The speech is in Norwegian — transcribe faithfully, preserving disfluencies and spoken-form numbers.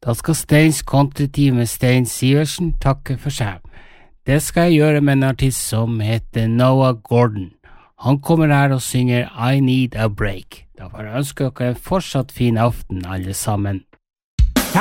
Da skal Steins countrytid med Stein Siversen takke for seg. Det skal jeg gjøre med en artist som heter Noah Gordon. Han kommer her og synger I Need a Break. Da får jeg ønske dere en fortsatt fin aften, alle sammen.